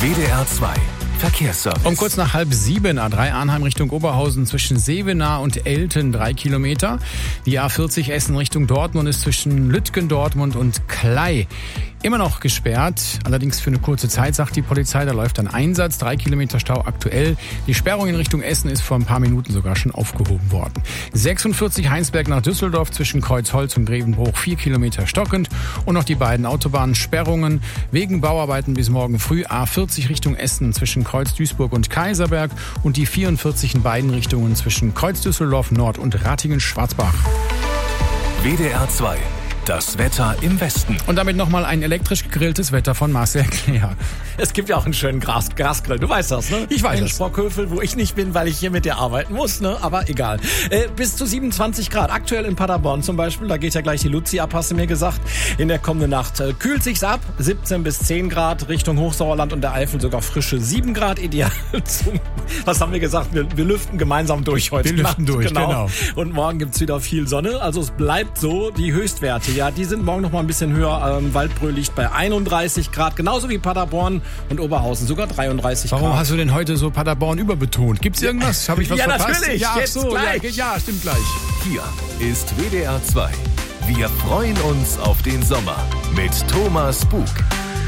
WDR 2 Verkehrsservice. Um kurz nach 6:30 A3 Arnheim Richtung Oberhausen zwischen Sevenaar und Elten 3 Kilometer. Die A40 Essen Richtung Dortmund ist zwischen Lütgen, Dortmund und Klei immer noch gesperrt. Allerdings für eine kurze Zeit, sagt die Polizei. Da läuft ein Einsatz. 3 Kilometer Stau aktuell. Die Sperrung in Richtung Essen ist vor ein paar Minuten sogar schon aufgehoben worden. 46 Heinsberg nach Düsseldorf zwischen Kreuzholz und Grevenbruch 4 Kilometer stockend. Und noch die beiden Autobahnsperrungen wegen Bauarbeiten bis morgen früh. A40 Richtung Essen zwischen Kreuz Duisburg und Kaiserberg und die 44 in beiden Richtungen zwischen Kreuz Düsseldorf Nord und Ratingen-Schwarzbach. WDR 2. Das Wetter im Westen. Und damit nochmal ein elektrisch gegrilltes Wetter von Marcel Kleer. Es gibt ja auch einen schönen Gasgrill. Du weißt das, ne? Ich weiß in es. Sprockhövel, wo ich nicht bin, weil ich hier mit dir arbeiten muss, ne? Aber egal. Bis zu 27 Grad. Aktuell in Paderborn zum Beispiel. Da geht ja gleich die Luzi ab, hast du mir gesagt. In der kommenden Nacht kühlt sich's ab. 17 bis 10 Grad Richtung Hochsauerland und der Eifel sogar frische 7 Grad. Ideal zum, was haben wir gesagt? Wir lüften gemeinsam durch heute. Wir lüften durch, genau. Und morgen gibt's wieder viel Sonne. Also es bleibt so. Die Höchstwerte, ja, die sind morgen noch mal ein bisschen höher. Waldbröl liegt bei 31 Grad. Genauso wie Paderborn und Oberhausen. Sogar 33 Grad. Warum hast du denn heute so Paderborn überbetont? Gibt's irgendwas? Habe ich was verpasst? Natürlich. Ja, jetzt so, gleich. ja, stimmt gleich. Hier ist WDR 2. Wir freuen uns auf den Sommer mit Thomas Bug.